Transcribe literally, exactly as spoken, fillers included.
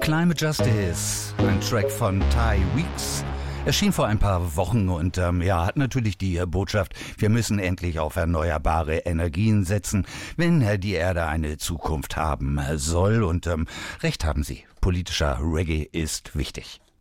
Climate Justice, ein Track von Ty Weeks, erschien vor ein paar Wochen und ähm, ja, hat natürlich die äh, Botschaft, wir müssen endlich auf erneuerbare Energien setzen, wenn äh, die Erde eine Zukunft haben äh, soll. Und ähm, recht haben Sie, politischer Reggae ist wichtig.